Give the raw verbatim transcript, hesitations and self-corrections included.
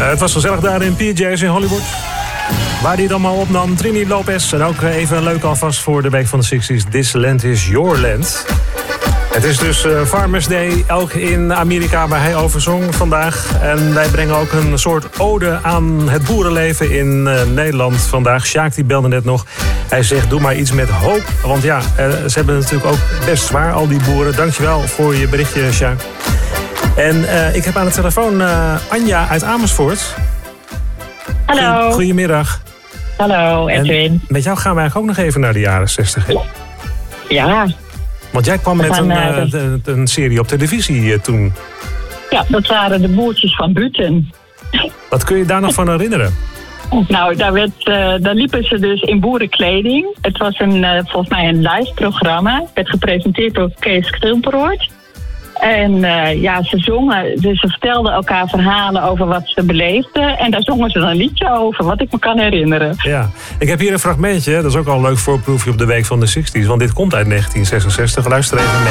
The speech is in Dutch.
Uh, het was gezellig daar in P J's in Hollywood. Waar die het allemaal opnam. Trini Lopez. En ook even leuk alvast voor de week van de zestig's. This Land is Your Land. Het is dus uh, Farmers Day, ook in Amerika, waar hij over zong vandaag. En wij brengen ook een soort ode aan het boerenleven in uh, Nederland vandaag. Sjaak die belde net nog. Hij zegt, doe maar iets met hoop. Want ja, uh, ze hebben het natuurlijk ook best zwaar, al die boeren. Dankjewel voor je berichtje, Sjaak. En uh, ik heb aan de telefoon uh, Anja uit Amersfoort. Hallo. Goedemiddag. Hallo, Edwin. En met jou gaan we eigenlijk ook nog even naar de jaren zestig. Hè? Ja. Want jij kwam we met gaan, een, uh, de... de, een serie op televisie uh, toen. Ja, dat waren de Boertjes van Buten. Wat kun je daar nog van herinneren? Nou, daar, werd, uh, daar liepen ze dus in boerenkleding. Het was een, uh, volgens mij een live programma. Het werd gepresenteerd door Kees Stilperoort. En uh, ja, ze zongen, dus ze vertelden elkaar verhalen over wat ze beleefden. En daar zongen ze dan een liedje over, wat ik me kan herinneren. Ja, ik heb hier een fragmentje, dat is ook al een leuk voorproefje op de week van de zestig's. Want dit komt uit negentien zesenzestig, luister even mee.